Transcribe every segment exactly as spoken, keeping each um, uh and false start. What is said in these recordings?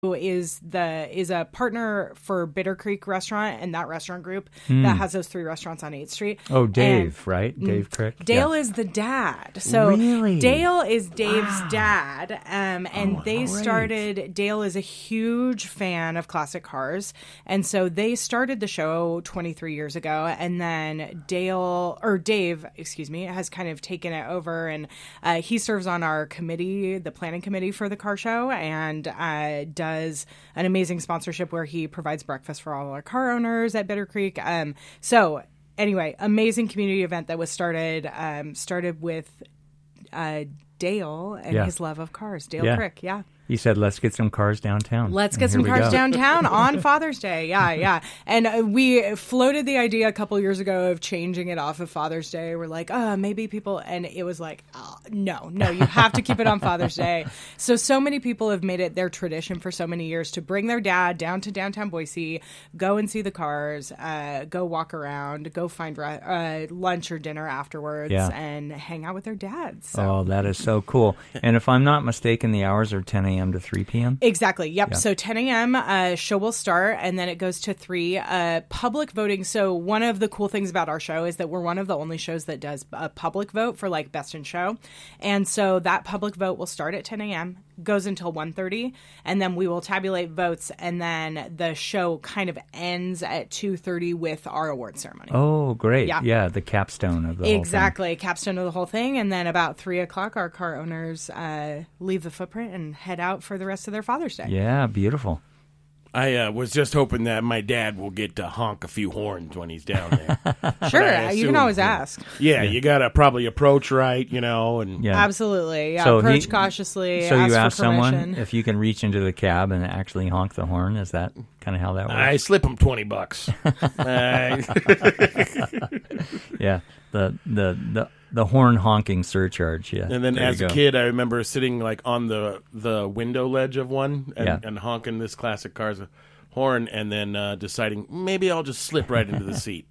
is the is a partner for Bitter Creek Restaurant and that restaurant group mm. that has those three restaurants on eighth Street. Oh, Dave, and, right? Dave Crick? Dale yeah. is the dad. So really? Dale is Dave's wow. dad. Um, and oh, they great. started, Dale is a huge fan of classic cars. And so they started the show twenty-three years ago. And then Dale, or Dave, excuse me, has kind of taken it over. And uh, he serves on our committee, the planning committee for the car show, and uh, does an amazing sponsorship where he provides breakfast for all our car owners at Bitter Creek. Um, so anyway, amazing community event that was started, um, started with uh, Dale and yeah. his love of cars. Dale yeah. Crick, yeah. He said, let's get some cars downtown. Let's And get some here we cars go. downtown on Father's Day. Yeah, yeah. And uh, we floated the idea a couple years ago of changing it off of Father's Day. We're like, oh, maybe people. And it was like, oh, no, no, you have to keep it on Father's Day. So, so many people have made it their tradition for so many years to bring their dad down to downtown Boise, go and see the cars, uh, go walk around, go find re- uh, lunch or dinner afterwards, Yeah. and hang out with their dads. So. Oh, that is so cool. And if I'm not mistaken, the hours are ten a.m. to three p.m.? Exactly. Yep. Yeah. So ten a.m. Uh, show will start, and then it goes to three. Uh, public voting. So one of the cool things about our show is that we're one of the only shows that does a public vote for like best in show, and so that public vote will start at ten a.m. goes until one thirty, and then we will tabulate votes, and then the show kind of ends at two thirty with our award ceremony. Oh, great. Yeah. Yeah, the capstone of the whole thing. Exactly. Capstone of the whole thing. And then about three o'clock, our car owners uh, leave the footprint and head out for the rest of their Father's Day. Yeah, beautiful. I uh, was just hoping that my dad will get to honk a few horns when he's down there. Sure. I You can assume, always yeah. ask. Yeah, you got to probably approach right, you know, and Yeah. Absolutely. Yeah. So Approach he- cautiously. So ask you for ask someone permission. if you can reach into the cab and actually honk the horn? Is that kind of how that works? I slip him twenty bucks. uh, Yeah, the the the the horn honking surcharge. Yeah, and then there as you a go. kid, I remember sitting like on the the window ledge of one and, Yeah. and honking this classic car's horn, and then uh, deciding maybe I'll just slip right into the seat.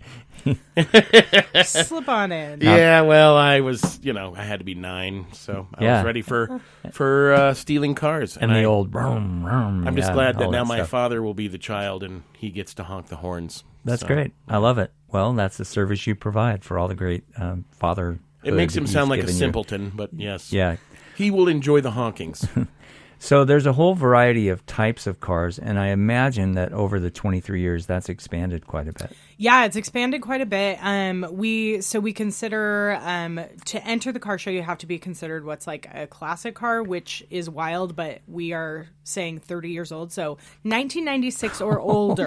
Slip on in. Yeah, well, I was, you know, I had to be nine, so I Yeah. was ready for for uh, stealing cars. and the I, old vroom, vroom, I'm just yeah, glad that all now my stuff. father will be the child and he gets to honk the horns. That's So, great. I love it. Well, that's the service you provide for all the great um, father. It makes him sound like a simpleton, but yes, Yeah. he will enjoy the honkings. So there's a whole variety of types of cars, and I imagine that over the twenty-three years, that's expanded quite a bit. Yeah, it's expanded quite a bit. Um, we so we consider um, to enter the car show, you have to be considered what's like a classic car, which is wild, but we are saying thirty years old. So nineteen ninety-six or older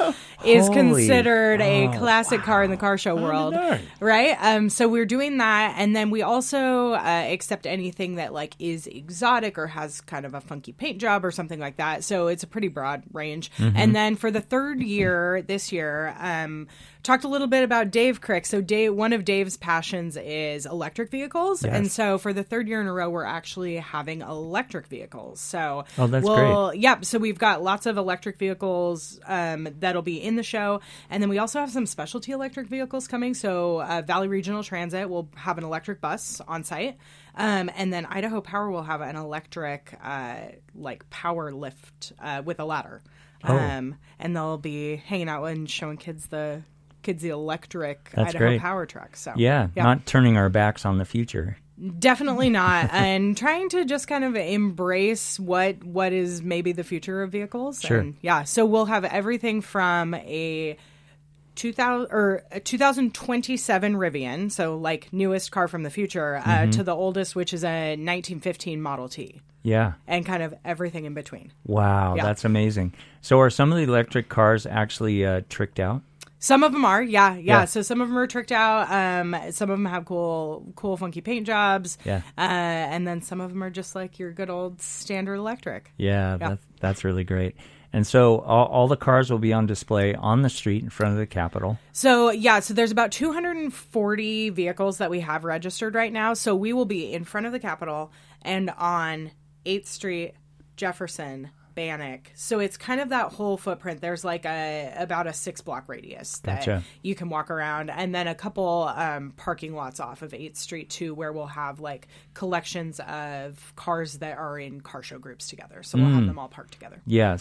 is Holy- considered a oh, classic car in the car show world, right? Um, so we're doing that, and then we also uh, accept anything that like is exotic or has kind of a funky paint job or something like that. So it's a pretty broad range. Mm-hmm. And then for the third year this year, um, talked a little bit about Dave Crick. So Dave, one of Dave's passions is electric vehicles. Yes. And so for the third year in a row, we're actually having electric vehicles. So Oh, that's we'll, great. Yep. So we've got lots of electric vehicles um, that'll be in the show. And then we also have some specialty electric vehicles coming. So uh, Valley Regional Transit will have an electric bus on site. Um, and then Idaho Power will have an electric, uh, like power lift uh, with a ladder. Oh. Um, and they'll be hanging out and showing kids the kids the electric That's Idaho great. Power truck. So Yeah, not turning our backs on the future. definitely not. And trying to just kind of embrace what what is maybe the future of vehicles. Sure. And yeah, so we'll have everything from a two thousand or a two thousand twenty-seven Rivian, so like newest car from the future, uh, Mm-hmm. to the oldest, which is a nineteen fifteen Model T, Yeah. and kind of everything in between. Wow, Yeah. that's amazing. So are some of the electric cars actually uh, tricked out? Some of them are, yeah, yeah, Yeah. So some of them are tricked out. Um, some of them have cool, cool, funky paint jobs. Yeah. Uh, and then some of them are just like your good old standard electric. Yeah, Yeah. That, that's really great. And so all, all the cars will be on display on the street in front of the Capitol. So yeah, so there's about two hundred forty vehicles that we have registered right now. So we will be in front of the Capitol and on eighth Street, Jefferson, Bannock. So it's kind of that whole footprint. There's like a about a six block radius that Gotcha. you can walk around, and then a couple um, parking lots off of eighth Street too, where we'll have like collections of cars that are in car show groups together. So we'll have them all parked together. Yeah,